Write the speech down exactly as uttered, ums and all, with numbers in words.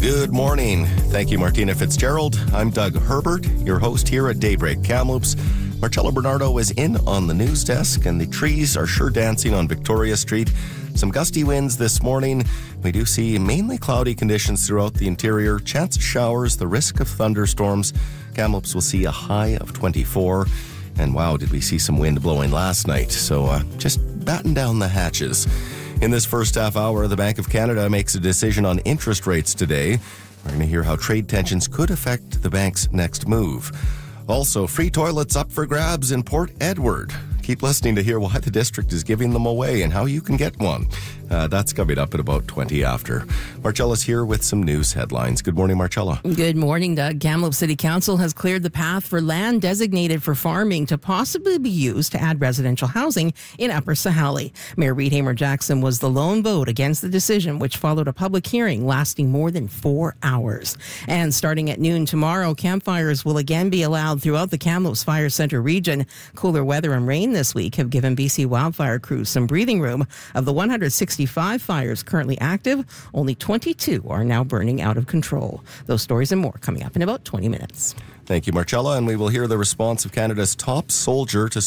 Good morning. Thank you, Martina Fitzgerald. I'm Doug Herbert, your host here at Daybreak Kamloops. Marcelo Bernardo is in on the news desk, and the trees are sure dancing on Victoria Street. Some gusty winds this morning. We do see mainly cloudy conditions throughout the interior. Chance of showers, the risk of thunderstorms. Kamloops will see a high of twenty-four. And wow, did we see some wind blowing last night. So uh, just batten down the hatches. In this first half hour, the Bank of Canada makes a decision on interest rates today. We're going to hear how trade tensions could affect the bank's next move. Also, free toilets up for grabs in Port Edward. Keep listening to hear why the district is giving them away and how you can get one. Uh, that's coming up at about twenty after. Marcella's here with some news headlines. Good morning, Marcella. Good morning, Doug. Kamloops City Council has cleared the path for land designated for farming to possibly be used to add residential housing in Upper Sahalee. Mayor Reed Hamer-Jackson was the lone vote against the decision, which followed a public hearing lasting more than four hours. And starting at noon tomorrow, campfires will again be allowed throughout the Kamloops Fire Centre region. Cooler weather and rain this week have given B C wildfire crews some breathing room. Of the one hundred sixty-five fires currently active, only twenty-two are now burning out of control. Those stories and more coming up in about twenty minutes. Thank you, Marcella, and we will hear the response of Canada's top soldier to